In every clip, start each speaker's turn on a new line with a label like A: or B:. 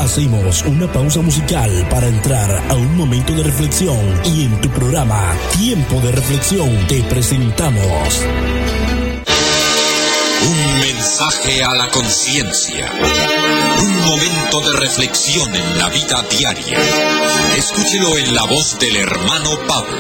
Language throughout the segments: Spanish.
A: Hacemos una pausa musical para entrar a un momento de reflexión y en tu programa Tiempo de Reflexión te presentamos
B: un mensaje a la conciencia, un momento de reflexión en la vida diaria. Escúchelo en la voz del hermano Pablo.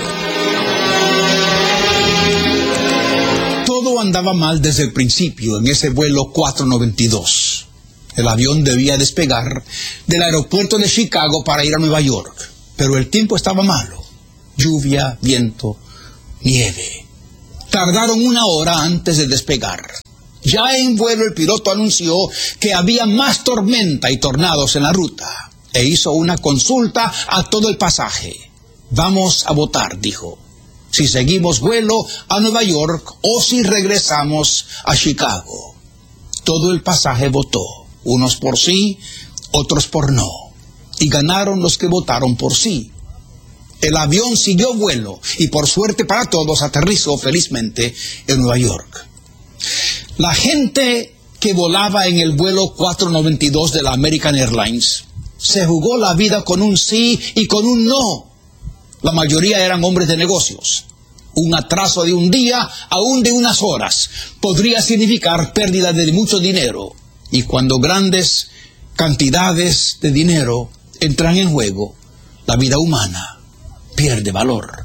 C: Todo andaba mal desde el principio en ese vuelo 492. El avión debía despegar del aeropuerto de Chicago para ir a Nueva York, pero el tiempo estaba malo. Lluvia, viento, nieve. Tardaron 1 hora antes de despegar. Ya en vuelo el piloto anunció que había más tormenta y tornados en la ruta e hizo una consulta a todo el pasaje. Vamos a votar, dijo, si seguimos vuelo a Nueva York o si regresamos a Chicago. Todo el pasaje votó, unos por sí, otros por no, y ganaron los que votaron por sí. El avión siguió vuelo y por suerte para todos aterrizó felizmente en Nueva York. La gente que volaba en el vuelo 492 de la American Airlines se jugó la vida con un sí y con un no. La mayoría eran hombres de negocios. Un atraso de un día, aún de unas horas, podría significar pérdida de mucho dinero. Y cuando grandes cantidades de dinero entran en juego, la vida humana pierde valor.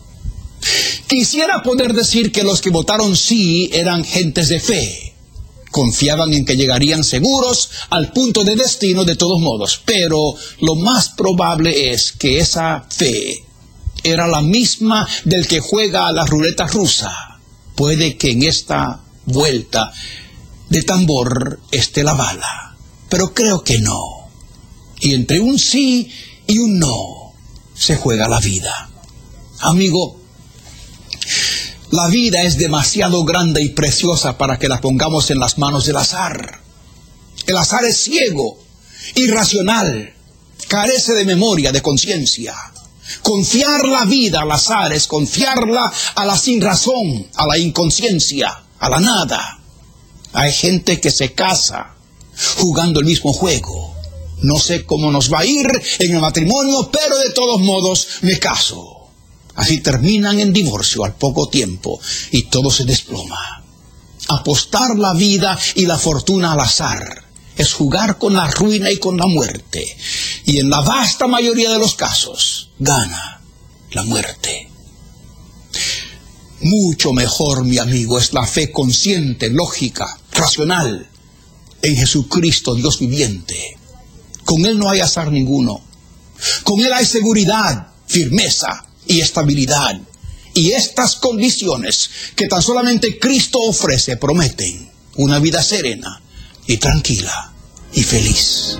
C: Quisiera poder decir que los que votaron sí eran gentes de fe. Confiaban en que llegarían seguros al punto de destino de todos modos, pero lo más probable es que esa fe era la misma del que juega a la ruleta rusa. Puede que en esta vuelta de tambor esté la bala, pero creo que no. Y entre un sí y un no se juega la vida. Amigo, la vida es demasiado grande y preciosa para que la pongamos en las manos del azar. El azar es ciego, irracional, carece de memoria, de conciencia. Confiar la vida al azar es confiarla a la sinrazón, a la inconsciencia, a la nada. Hay gente que se casa jugando el mismo juego. No sé cómo nos va a ir en el matrimonio, pero de todos modos me caso. Así terminan en divorcio al poco tiempo y todo se desploma. Apostar la vida y la fortuna al azar es jugar con la ruina y con la muerte. Y en la vasta mayoría de los casos, gana la muerte. Mucho mejor, mi amigo, es la fe consciente, lógica, racional, en Jesucristo, Dios viviente. Con Él no hay azar ninguno. Con Él hay seguridad, firmeza y estabilidad. Y estas condiciones que tan solamente Cristo ofrece prometen una vida serena y tranquila y feliz.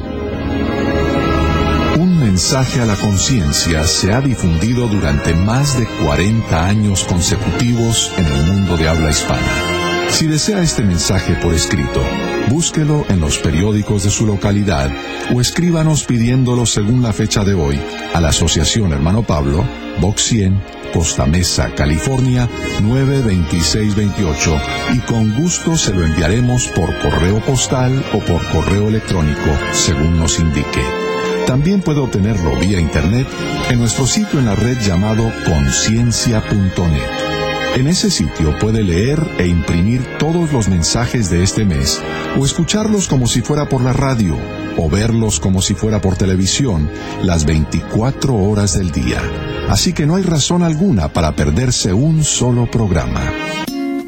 D: Un mensaje a la conciencia se ha difundido durante más de 40 años consecutivos en el mundo de habla hispana. Si desea este mensaje por escrito, búsquelo en los periódicos de su localidad o escríbanos pidiéndolo según la fecha de hoy a la Asociación Hermano Pablo, Box 100, Costa Mesa, California, 92628, y con gusto se lo enviaremos por correo postal o por correo electrónico, según nos indique. También puede obtenerlo vía internet en nuestro sitio en la red llamado conciencia.net. En ese sitio puede leer e imprimir todos los mensajes de este mes, o escucharlos como si fuera por la radio, o verlos como si fuera por televisión, las 24 horas del día. Así que no hay razón alguna para perderse un solo programa.